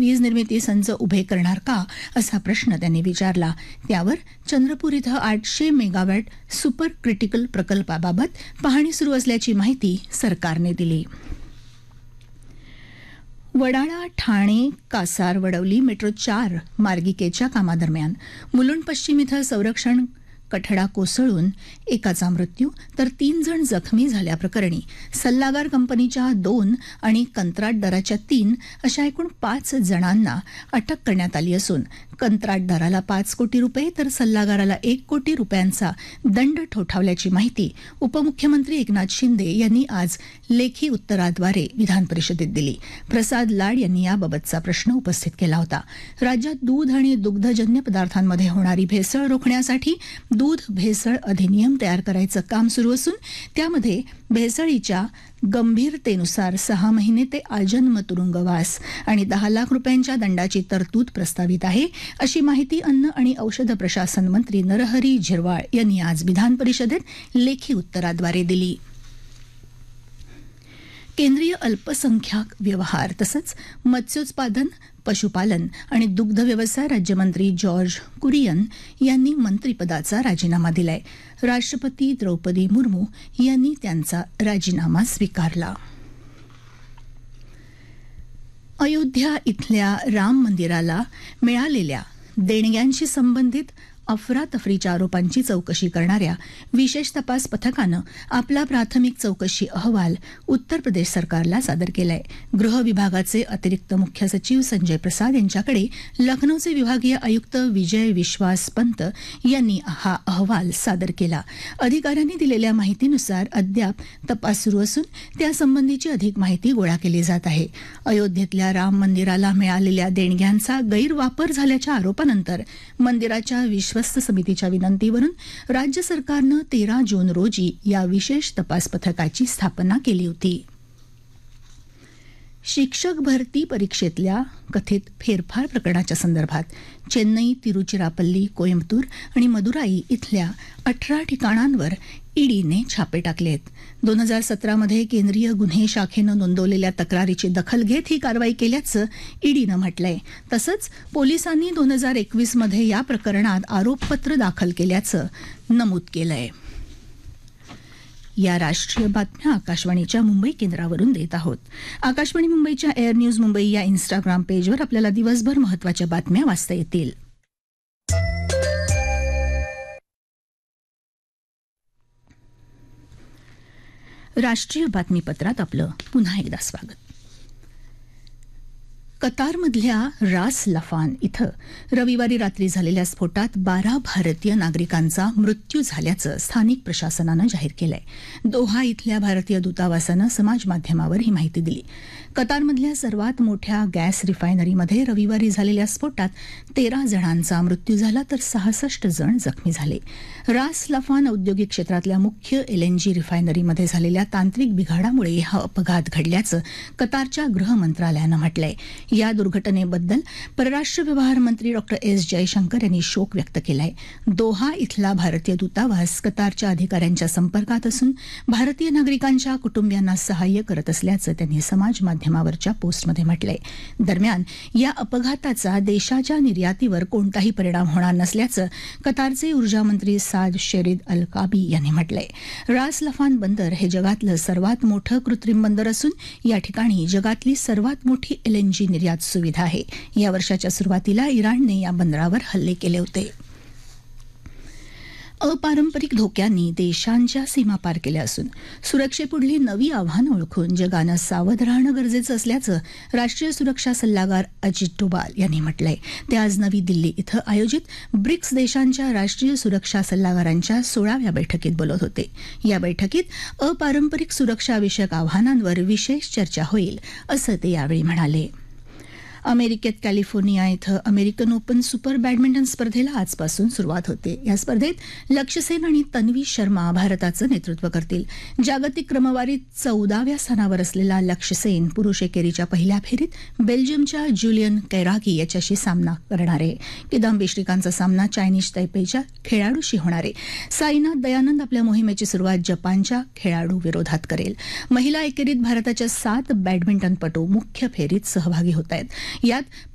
वीज निर्मिती संच उभे करणार का असा प्रश्न त्यांनी विचारला. त्यावर चंद्रपूर इथं 800 मेगावॅट सुपर क्रिटिकल प्रकल्पाबाबत पाहणी सुरू असल्याची माहिती सरकारने दिली. वडाळा ठाणे कासार वडवली मेट्रो 4 मार्गिकेच्या कामादरम्यान मुलुंड पश्चिम इथं संरक्षण कठडा कोसळून एकाचा मृत्यू तर 3 जण जखमी झाल्याप्रकरणी सल्लागार कंपनीच्या 2 आणि कंत्राटदाराच्या 3 अशा एकूण 5 जणांना अटक करण्यात आली असून कंत्राटदाराला 5 कोटी रुपये तर सल्लागाराला 1 कोटी रुपयांचा दंड ठोठावल्याची माहिती उपमुख्यमंत्री एकनाथ शिंदे यांनी आज लेखी उत्तराद्वारे विधान परिषदेत दिली. प्रसाद लाड यांनी याबाबतचा प्रश्न उपस्थित केला होता. राज्यात दूध आणि दुग्धजन्य पदार्थांमध्ये होणारी भेसळ रोखण्यासाठी दूध भेसळ अधिनियम तयार करायचं काम सुरू असून त्यामध्ये भेसळीच्या गंभीरतेनुसार 6 महिने ते आजन्म तुरुंगवास आणि 10 लाख रुपयांच्या दंडाची तरतूद प्रस्तावित आहे, अशी माहिती अन्न आणि औषध प्रशासन मंत्री नरहरी झिरवाळ यांनी आज विधान परिषदेत लेखी उत्तराद्वारे दिली. केंद्रीय अल्पसंख्याक व्यवहार तसंच मत्स्योत्पादन पशुपालन आणि दुग्ध व्यवसाय राज्यमंत्री जॉर्ज कुरियन यांनी मंत्रिपदाचा राजीनामा दिलाय. राष्ट्रपती द्रौपदी मुर्मू यांनी त्यांचा राजीनामा स्वीकारला. अयोध्या इथल्या राम मंदिराला मिळालेल्या देणग्यांशी संबंधित अफरातफरीच्या आरोपांची चौकशी करणाऱ्या विशेष तपास पथकानं आपला प्राथमिक चौकशी अहवाल उत्तर प्रदेश सरकारला सादर केलाय. गृह विभागाचे अतिरिक्त मुख्य सचिव संजय प्रसाद यांच्याकडे लखनौचे विभागीय आयुक्त विजय विश्वास पंत यांनी हा अहवाल सादर केला. अधिकाऱ्यांनी दिलेल्या माहितीनुसार अद्याप तपास सुरू असून त्यासंबंधीची अधिक माहिती गोळा केली जात आहे. अयोध्येतल्या राम मंदिराला मिळालेल्या देणग्यांचा गैरवापर झाल्याच्या आरोपानंतर मंदिराच्या विश्वस्त समितीच्या विनंतीवरून राज्य सरकारनं 13 जून रोजी या विशेष तपास पथकाची स्थापना केली होती. शिक्षक भरती परीक्षेतल्या कथित फेरफार प्रकरणाच्या संदर्भात चेन्नई, तिरुचिरापल्ली, कोइंबतूर आणि मदुराई इथल्या 18 ठिकाणांवर ईडीने छापे टाकले आहेत. 2017मध्ये केंद्रीय गुन्हे शाखेनं नोंदवलेल्या तक्रारीची दखल घेत ही कारवाई केल्याचं ईडीनं म्हटलंय. तसंच पोलिसांनी 2021मध्ये या प्रकरणात आरोपपत्र दाखल केल्याचं नमूद केलंय. या राष्ट्रीय बातम्या आकाशवाणीच्या मुंबई केंद्रावरून देत आहोत. आकाशवाणी मुंबईच्या एअर न्यूज मुंबई या इंस्टाग्राम पेजवर आपल्याला दिवसभर महत्त्वाच्या बातम्या वाचता येतील. राष्ट्रीय बातमीपत्रात आपलं पुन्हा एकदा स्वागत. कतारमधल्या रास लफान इथं रविवारी रात्री झालेल्या स्फोटात 12 भारतीय नागरिकांचा मृत्यू झाल्याचं स्थानिक प्रशासनानं जाहीर केलंय. दोहा इथल्या भारतीय दूतावासानं समाज माध्यमावर ही माहिती दिली. कतारमधल्या सर्वात मोठ्या गॅस रिफायनरीमध्ये रविवारी झालेल्या स्फोटात 13 जणांचा मृत्यू झाला तर 66 जण जखमी झाले. रास लफान औद्योगिक क्षेत्रातल्या मुख्य LNG रिफायनरीमध्ये झालेल्या तांत्रिक बिघाडामुळे हा अपघात घडल्याचं कतारच्या गृह मंत्रालयानं म्हटलंय. या दुर्घटनेबद्दल परराष्ट्र व्यवहार मंत्री डॉ. एस जयशंकर यांनी शोक व्यक्त केलाय. दोहा इथला भारतीय दूतावास कतारच्या अधिकाऱ्यांच्या संपर्कात असून भारतीय नागरिकांच्या कुटुंबियांना सहाय्य करत असल्याचं त्यांनी समाज माध्यमावरच्या पोस्टमध्ये म्हटलंय. दरम्यान या अपघाताचा देशाच्या निर्यातीवर कोणताही परिणाम होणार नसल्याचं कतारचे ऊर्जा मंत्री साद शेरीद अल काबी यांनी म्हटलंय. रास लफान बंदर हे जगातलं सर्वात मोठं कृत्रिम बंदर असून या ठिकाणी जगातली सर्वात मोठी LNG निर्यात सुविधा आहे. या वर्षाच्या सुरुवातीला इराणने या बंदरावर हल्ले केले होते. अपारंपरिक धोक्यांनी देशांच्या सीमा पार केल्या असून सुरक्षेपुढली नवी आव्हानं ओळखून जगानं सावध राहणं गरजेचं असल्याचं राष्ट्रीय सुरक्षा सल्लागार अजित डोभाल यांनी म्हटलंय. ते आज नवी दिल्ली इथं आयोजित ब्रिक्स देशांच्या राष्ट्रीय सुरक्षा सल्लागारांच्या 16व्या बैठकीत बोलत होते. या बैठकीत अपारंपरिक सुरक्षाविषयक आव्हानांवर विशेष चर्चा होईल असं ते यावेळी म्हणाले. अमेरिकेत कॅलिफोर्निया इथं अमेरिकन ओपन सुपर बॅडमिंटन स्पर्धेला आजपासून सुरुवात होते. या स्पर्धेत लक्ष्य सेन आणि तन्वी शर्मा भारताचं नेतृत्व करतील. जागतिक क्रमवारीत 14व्या स्थानावर असलेला लक्ष्य सेन पुरुष एकेरीच्या पहिल्या फेरीत बेल्जियमच्या जुलियन कैरागी याच्याशी सामना करणार आहे. किदांबी श्रीकांतचा सामना चायनीज तैपेईच्या खेळाडूशी होणार आहे. साईनाथ दयानंद आपल्या मोहिमेची सुरुवात जपानच्या खेळाडू विरोधात करेल. महिला एकेरीत भारताच्या 7 बॅडमिंटनपटू मुख्य फेरीत सहभागी होत आहेत. यात